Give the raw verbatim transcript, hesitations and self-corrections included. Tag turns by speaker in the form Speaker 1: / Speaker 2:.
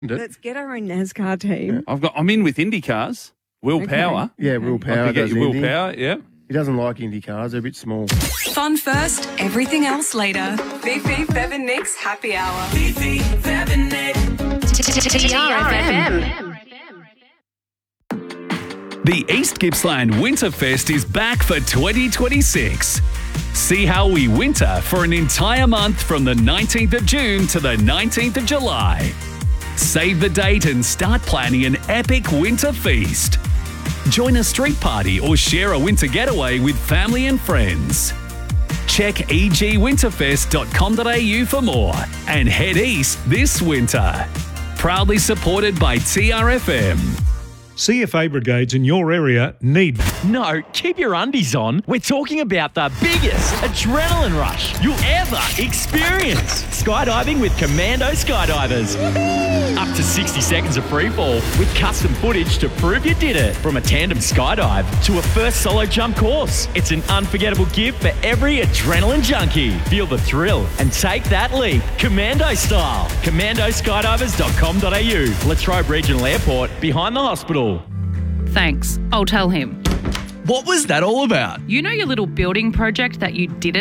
Speaker 1: Let's get our own NASCAR team.
Speaker 2: I've got. I'm in with Indy cars. Willpower.
Speaker 1: Okay.
Speaker 3: Yeah,
Speaker 1: Okay.
Speaker 3: willpower.
Speaker 2: I could get
Speaker 3: does
Speaker 2: your
Speaker 3: Indy.
Speaker 2: willpower. Yeah.
Speaker 3: He doesn't like Indy cars. They're a bit small.
Speaker 4: Fun first, everything else later. Fifi, Bev and Nick's Happy Hour. Fifi, Bev and Nick.
Speaker 5: T R F M.
Speaker 6: The East Gippsland Winterfest is back for twenty twenty-six. See how we winter for an entire month from the nineteenth of June to the nineteenth of July. Save the date and start planning an epic winter feast. Join a street party or share a winter getaway with family and friends. Check e g winterfest dot com dot a u for more and head east this winter. Proudly supported by T R F M.
Speaker 7: C F A brigades in your area need...
Speaker 8: No, keep your undies on. We're talking about the biggest adrenaline rush you'll ever experience. Skydiving with Commando Skydivers. Up to sixty seconds of freefall with custom footage to prove you did it. From a tandem skydive to a first solo jump course. It's an unforgettable gift for every adrenaline junkie. Feel the thrill and take that leap. Commando style. commando skydivers dot com dot a u. Latrobe Regional Airport behind the hospital.
Speaker 9: Thanks. I'll tell him.
Speaker 10: What was that all about?
Speaker 9: You know your little building project that you didn't